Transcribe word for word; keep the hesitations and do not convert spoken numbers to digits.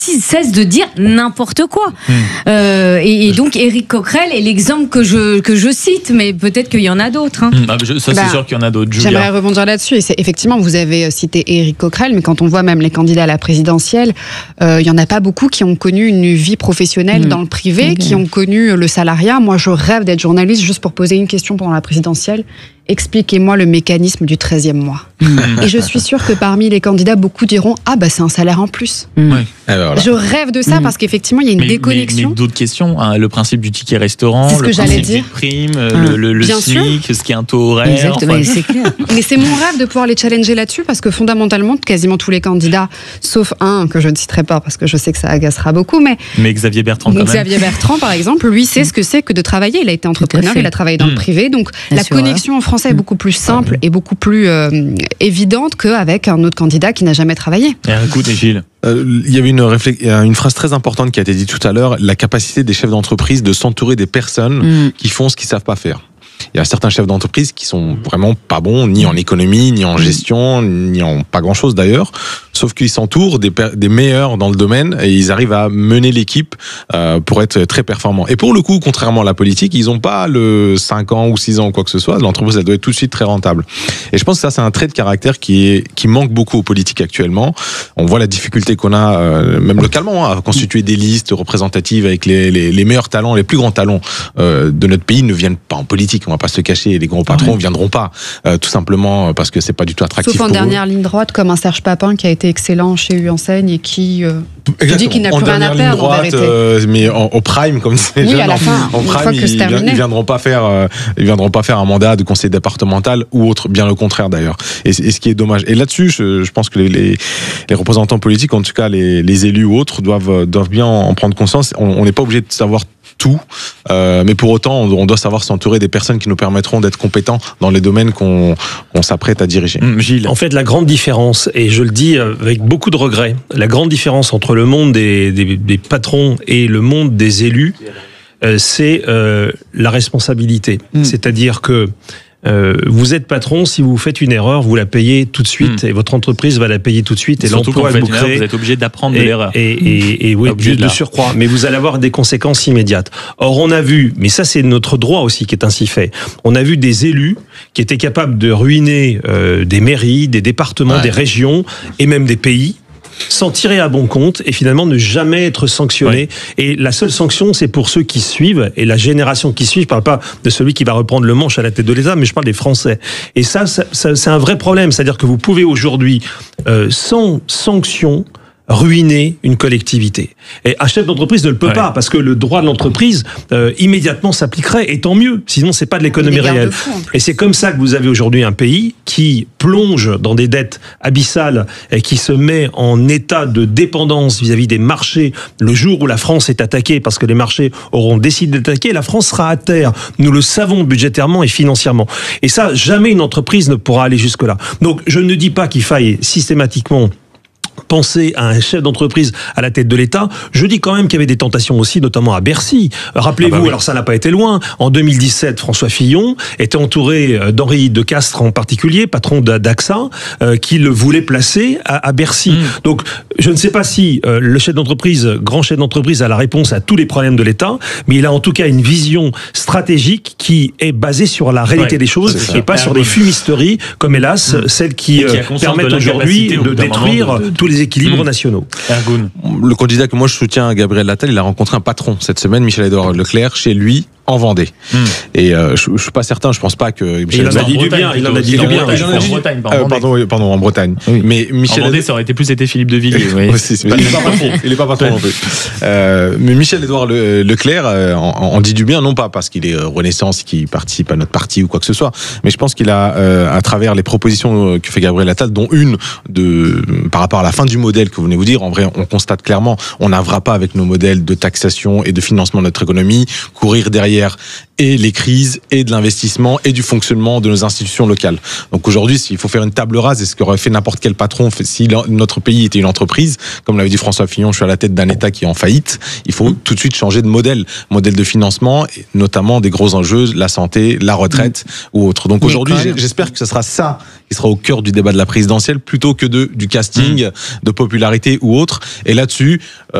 cesse de dire n'importe quoi. Mmh. Euh, et, et donc Éric Coquerel est l'exemple que je, que je cite, mais peut-être qu'il y en a d'autres. Hein. Mmh. Ah, je, ça, c'est bah, sûr qu'il y en a d'autres. Julia. J'aimerais rebondir là-dessus. Et c'est, effectivement, vous avez cité Éric Coquerel, mais quand on voit même les candidats à la présidentielle, euh, il n'y en a pas beaucoup qui ont connu une vie professionnelle mmh. dans le privé, okay. qui ont connu le salariat. Moi, je rêve d'être journaliste juste pour poser une question pendant la présidentielle. Expliquez-moi le mécanisme du treizième mois. Mmh. Et je suis sûre que parmi les candidats, beaucoup diront « Ah, bah c'est un salaire en plus mmh. ». Alors, je rêve de ça mmh. parce qu'effectivement, il y a une mais, déconnexion. Mais, mais d'autres questions, hein, le principe du ticket restaurant, c'est ce le que principe dire. des primes, ah. le, le, le SMIC, ce qui est un taux horaire. Exactement, enfin, c'est clair. Mais c'est mon rêve de pouvoir les challenger là-dessus parce que fondamentalement, quasiment tous les candidats, sauf un que je ne citerai pas parce que je sais que ça agacera beaucoup, mais... Mais Xavier Bertrand, quand même. Xavier Bertrand, par exemple, lui sait ce que c'est que de travailler. Il a été entrepreneur, il a travaillé dans mmh. le privé, donc Bien la sûr, connexion ouais. en français est beaucoup plus simple et beaucoup plus euh, évidente qu'avec un autre candidat qui n'a jamais travaillé. Écoute, Gilles. Euh, il y avait une, réflex- une phrase très importante qui a été dite tout à l'heure, la capacité des chefs d'entreprise de s'entourer des personnes mmh. qui font ce qu'ils savent pas faire. Il y a certains chefs d'entreprise qui sont vraiment pas bons, ni en économie, ni en gestion, ni en pas grand-chose d'ailleurs, sauf qu'ils s'entourent des, per- des meilleurs dans le domaine et ils arrivent à mener l'équipe euh, pour être très performants. Et pour le coup, contrairement à la politique, ils n'ont pas le cinq ans ou six ans ou quoi que ce soit. L'entreprise, elle doit être tout de suite très rentable. Et je pense que ça, c'est un trait de caractère qui, est, qui manque beaucoup aux politiques actuellement. On voit la difficulté qu'on a, euh, même localement, hein, à constituer des listes représentatives avec les, les, les meilleurs talents, les plus grands talents euh, de notre pays ne viennent pas en politique. On va pas se cacher, les gros patrons ne viendront pas, euh, tout simplement parce que c'est pas du tout attractif. Sauf en pour dernière eux. ligne droite, comme un Serge Papin qui a été excellent chez U Enseigne et qui euh, dit qu'il n'a plus rien à perdre droite, en vérité. Euh, mais en, au prime, comme c'est oui, jeune, à la fin, en, en prime, ils, ils viendront pas faire, euh, ils viendront pas faire un mandat de conseil départemental ou autre, bien le contraire d'ailleurs. Et, et ce qui est dommage. Et là-dessus, je, je pense que les, les, les représentants politiques, en tout cas les, les élus ou autres, doivent, doivent bien en prendre conscience. On n'est pas obligé de savoir tout, euh, mais pour autant, on doit savoir s'entourer des personnes qui nous permettront d'être compétents dans les domaines qu'on, qu'on s'apprête à diriger. Mmh, Gilles. En fait, la grande différence, et je le dis avec beaucoup de regret, la grande différence entre le monde des, des, des patrons et le monde des élus, euh, c'est euh, la responsabilité. Mmh. C'est-à-dire que Euh, vous êtes patron, si vous faites une erreur, vous la payez tout de suite mmh. et votre entreprise va la payer tout de suite et surtout l'emploi quand vous, vous crée. Vous êtes obligé d'apprendre et, de l'erreur. Et, et, et oui, de, de surcroît. Mais vous allez avoir des conséquences immédiates. Or, on a vu, mais ça c'est notre droit aussi qui est ainsi fait. On a vu des élus qui étaient capables de ruiner euh, des mairies, des départements, ouais. des régions et même des pays, s'en tirer à bon compte et finalement ne jamais être sanctionné. Ouais. Et la seule sanction, c'est pour ceux qui suivent et la génération qui suit. Je parle pas de celui qui va reprendre le manche à la tête de l'État, mais je parle des Français. Et ça, ça, ça c'est un vrai problème. C'est-à-dire que vous pouvez aujourd'hui, euh, sans sanction, ruiner une collectivité. Et un chef d'entreprise ne le peut ouais. pas, parce que le droit de l'entreprise euh, immédiatement s'appliquerait, et tant mieux, sinon c'est pas de l'économie réelle. Et c'est comme ça que vous avez aujourd'hui un pays qui plonge dans des dettes abyssales et qui se met en état de dépendance vis-à-vis des marchés. Le jour où la France est attaquée, parce que les marchés auront décidé d'attaquer, la France sera à terre. Nous le savons budgétairement et financièrement. Et ça, jamais une entreprise ne pourra aller jusque-là. Donc je ne dis pas qu'il faille systématiquement penser à un chef d'entreprise à la tête de l'État. Je dis quand même qu'il y avait des tentations aussi, notamment à Bercy. Rappelez-vous, ah bah oui. alors ça n'a pas été loin, en deux mille dix-sept, François Fillon était entouré d'Henri de Castres en particulier, patron d'A X A, euh, qui le voulait placer à, à Bercy. Mmh. Donc, je ne sais pas si euh, le chef d'entreprise, grand chef d'entreprise, a la réponse à tous les problèmes de l'État, mais il a en tout cas une vision stratégique qui est basée sur la réalité ouais, des choses et pas sur des fumisteries, comme hélas, mmh. celles qui, qui euh, permettent aujourd'hui de détruire de, de, tous les équilibres mmh. nationaux. Ergoun. Le candidat que moi je soutiens, Gabriel Attal, il a rencontré un patron cette semaine, Michel-Édouard Leclerc, chez lui, en Vendée. Mmh. Et euh, je, je suis pas certain, je pense pas que Michel il en a dit du bien, il en a dit du bien. En Bretagne, euh, pardon, oui, pardon, en Bretagne. Oui. Mais Michel en Vendée, ça aurait été plus été Philippe de Villiers. Oui. Aussi, il n'est pas patron. Il est pas patron non plus. Euh, mais Michel-Édouard Le, Leclerc euh, en, en dit du bien, non pas parce qu'il est Renaissance, qu'il participe à notre parti ou quoi que ce soit, mais je pense qu'il a, euh, à travers les propositions que fait Gabriel Attal, dont une de par rapport à la fin du modèle que vous venez vous dire, en vrai, on constate clairement, on n'avra pas avec nos modèles de taxation et de financement de notre économie courir derrière derrière et les crises et de l'investissement et du fonctionnement de nos institutions locales. Donc aujourd'hui, s'il faut faire une table rase, et ce qu'aurait fait n'importe quel patron si notre pays était une entreprise, comme l'avait dit François Fillon, je suis à la tête d'un État qui est en faillite, il faut tout de suite changer de modèle, modèle de financement, notamment des gros enjeux, la santé, la retraite mmh. ou autre. Donc aujourd'hui, j'espère que ce sera ça qui sera au cœur du débat de la présidentielle plutôt que de, du casting, mmh. de popularité ou autre. Et là-dessus, euh,